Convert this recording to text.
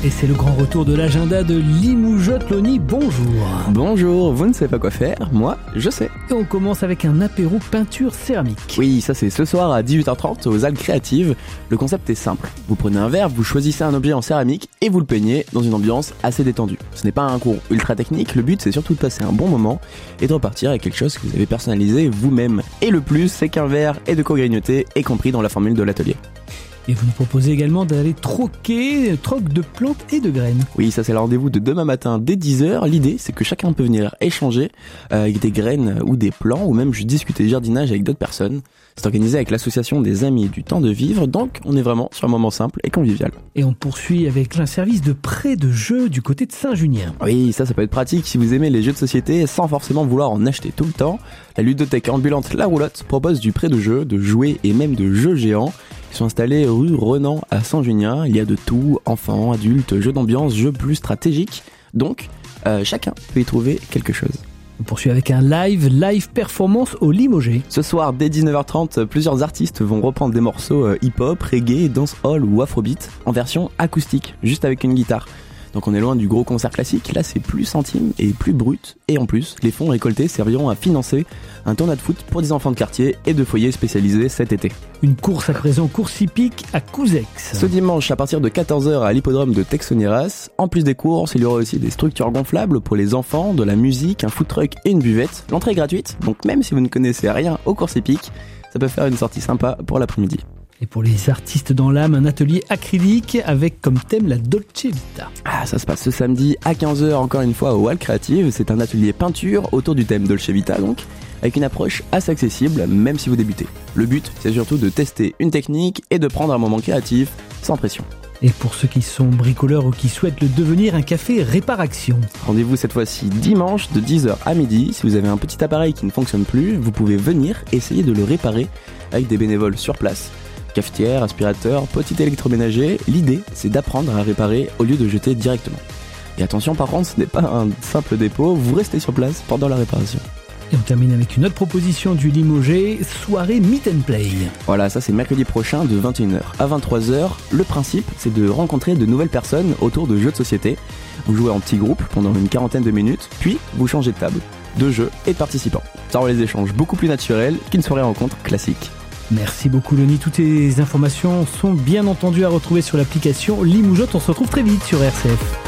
Et c'est le grand retour de l'agenda de Limoujotte. Loni, bonjour. Bonjour, vous ne savez pas quoi faire, moi je sais. Et on commence avec un apéro peinture céramique. Oui, ça c'est ce soir à 18h30 aux Halles Créatives. Le concept est simple, vous prenez un verre, vous choisissez un objet en céramique et vous le peignez dans une ambiance assez détendue. Ce n'est pas un cours ultra technique, le but c'est surtout de passer un bon moment et de repartir avec quelque chose que vous avez personnalisé vous-même. Et le plus, c'est qu'un verre et de quoi grignoter est compris dans la formule de l'atelier. Et vous nous proposez également d'aller troc de plantes et de graines. Oui, ça c'est le rendez-vous de demain matin dès 10h. L'idée c'est que chacun peut venir échanger avec des graines ou des plants ou même juste discuter jardinage avec d'autres personnes. C'est organisé avec l'association des Amis du Temps de Vivre, donc on est vraiment sur un moment simple et convivial. Et on poursuit avec un service de prêt de jeux du côté de Saint-Junien. Oui, ça peut être pratique si vous aimez les jeux de société sans forcément vouloir en acheter tout le temps. La ludothèque ambulante La Roulotte propose du prêt de jeux, de jouets et même de jeux géants. Ils sont installés rue Renan à Saint-Junien. Il y a de tout, enfants, adultes, jeux d'ambiance, jeux plus stratégiques. Donc, chacun peut y trouver quelque chose. On poursuit avec un live performance au Limogé. Ce soir, dès 19h30, plusieurs artistes vont reprendre des morceaux hip-hop, reggae, dancehall ou afrobeat en version acoustique, juste avec une guitare. Donc on est loin du gros concert classique, là c'est plus intime et plus brut. Et en plus, les fonds récoltés serviront à financer un tournoi de foot pour des enfants de quartier et de foyers spécialisés cet été. Une course à présent, course hippique à Couzex. Ce dimanche à partir de 14h à l'hippodrome de Texonieras. En plus des courses, il y aura aussi des structures gonflables pour les enfants, de la musique, un food truck et une buvette. L'entrée est gratuite, donc même si vous ne connaissez rien aux courses hippiques, ça peut faire une sortie sympa pour l'après-midi. Et pour les artistes dans l'âme, un atelier acrylique avec comme thème la Dolce Vita. Ça se passe ce samedi à 15h encore une fois aux Halles Créatives. C'est un atelier peinture autour du thème Dolce Vita donc, avec une approche assez accessible même si vous débutez. Le but c'est surtout de tester une technique et de prendre un moment créatif sans pression. Et pour ceux qui sont bricoleurs ou qui souhaitent le devenir, un café Réparaction. Rendez-vous cette fois-ci dimanche de 10h à midi. Si vous avez un petit appareil qui ne fonctionne plus, vous pouvez venir essayer de le réparer avec des bénévoles sur place. Cafetière, aspirateur, petit électroménager, l'idée c'est d'apprendre à réparer au lieu de jeter directement. Et attention par contre, ce n'est pas un simple dépôt, vous restez sur place pendant la réparation. Et on termine avec une autre proposition du Limogé, soirée Meet and Play. Voilà, ça c'est mercredi prochain de 21h à 23h. Le principe c'est de rencontrer de nouvelles personnes autour de jeux de société. Vous jouez en petits groupes pendant une quarantaine de minutes, puis vous changez de table, de jeu et de participants. Ça rend les échanges beaucoup plus naturels qu'une soirée rencontre classique. Merci beaucoup Loni, toutes les informations sont bien entendu à retrouver sur l'application Limoujotte. On se retrouve très vite sur RCF.